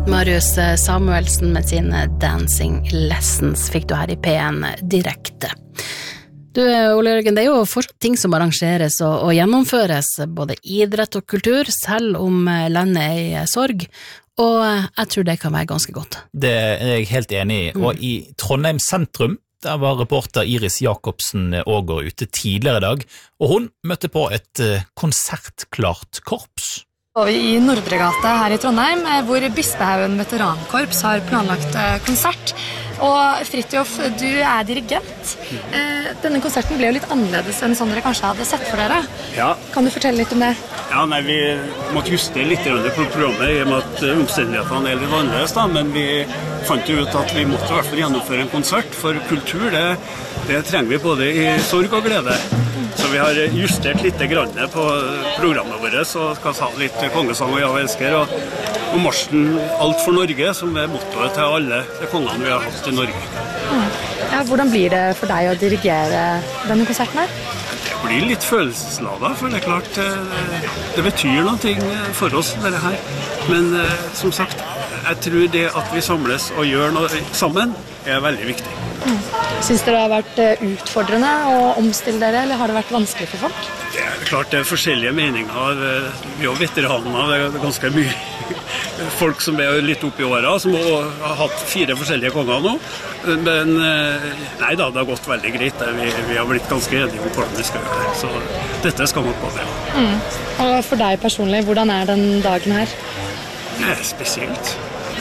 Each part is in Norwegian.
Marius Samuelsen med sine Dancing Lessons fikk du her i P1 direkte. Du, Ole Jørgen, det jo fortsatt ting som arrangeres og gjennomføres, både idrett og kultur, selv om landet i sorg, og jeg tror det kan være ganske godt. Det jeg helt enig i, og i Trondheim sentrum, der var reporter Iris Jakobsen Ågård ute tidligere i dag, og hun møtte på et konsertklart korps. Og i Nordregate her i Trondheim, hvor Bispehaugen Veterankorps har planlagt konsert. Og Fridtjof, du dirigent. Denne konserten ble jo litt annerledes enn sånn dere kanskje hadde sett for dere. Ja. Kan du fortelle litt om det? Ja, nei, vi måtte justere litt på programmet i og med at omstendighetene litt annerledes, da, men vi fant ut at vi måtte i hvert fall gjennomføre en konsert, for kultur, det trenger vi både i sorg og glede. Så vi har justert litt grann på programmet vårt, så skal vi ha litt kongesang og ja og elsker, og marsjen Alt for Norge, som mottoet til alle de kongene vi har hatt i Norge. Ja, hvordan blir det for deg å dirigere denne konserten her? Det blir litt følelsesladet, for det klart, det betyr noe for oss, dette her. Men som sagt, jeg tror det at vi samles og gjør noe sammen, veldig viktig. Syns dere det har vært utfordrende å omstille dere, eller har det vært vanskelig for folk? Det klart, det forskjellige meninger. Vi har veteraner, det ganske mye folk som litt opp i året, som har hatt 4 forskjellige konger nå. Men nei da, det har gått veldig greit. Vi har blitt ganske enige om hvordan vi skal gjøre det. Så dette skal nok gå bra. Og for deg personlig, hvordan den dagen her? Det spesielt.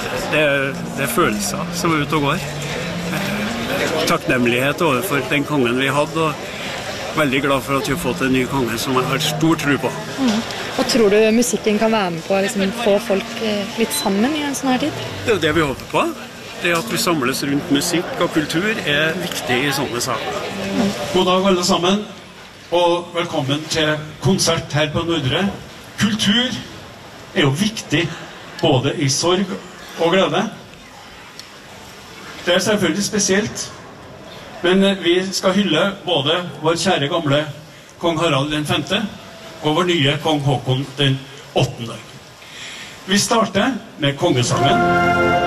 Det følelser som ute og går. Takknemlighet overfor den kongen vi hadde, og veldig glad for at vi har fått en ny konge som jeg har stor tro på. Og tror du musikken kan være med på å få folk litt sammen i en sånn her tid? Det det vi håper på. Det at vi samles rundt musikk og kultur viktig i sånne saker. God dag alle sammen, og velkommen til konsert her på Nordre. Kultur jo viktig, både i sorg og glede. Det selvfølgelig spesielt, men vi skal hylle både vår kjære gamle kong Harald den 5. og vår nye kong Håkon den 8. Vi starter med kongesangen.